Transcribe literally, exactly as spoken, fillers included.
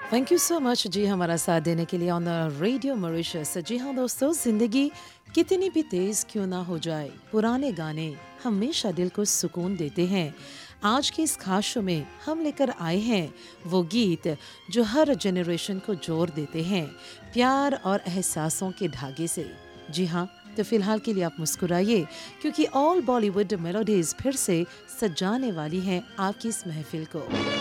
Thank you so much जी हमारा साथ देने के लिए ऑन रेडियो मॉरिशस। जी हाँ दोस्तों, जिंदगी कितनी भी तेज क्यों ना हो जाए, पुराने गाने हमेशा दिल को सुकून देते हैं। आज के इस खास शो में हम लेकर आए हैं वो गीत जो हर जनरेशन को जोड़ देते हैं, प्यार और एहसासों के धागे से। जी हाँ, तो फिलहाल के लिए आप मुस्कुराइए, क्योंकि ऑल बॉलीवुड मेलोडीज फिर से सजाने वाली हैं आपकी इस महफिल को।